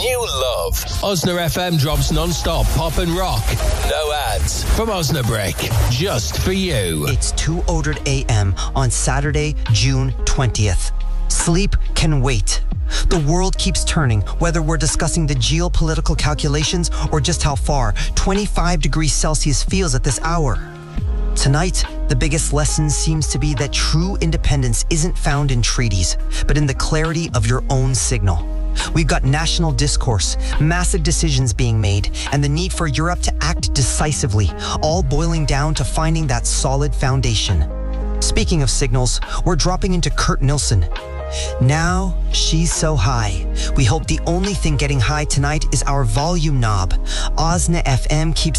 new love. Osna FM drops non-stop pop and rock. No ads. From Osnabrick. Just for you. It's 2:00 a.m. on Saturday, June 20th. Sleep can wait. The world keeps turning, whether we're discussing the geopolitical calculations or just how far 25 degrees Celsius feels at this hour. Tonight, the biggest lesson seems to be that true independence isn't found in treaties, but in the clarity of your own signal. We've got national discourse, massive decisions being made, and the need for Europe to act decisively, all boiling down to finding that solid foundation. Speaking of signals, we're dropping into Kurt Nilsson. Now, she's so high. We hope the only thing getting high tonight is our volume knob. Osna FM keeps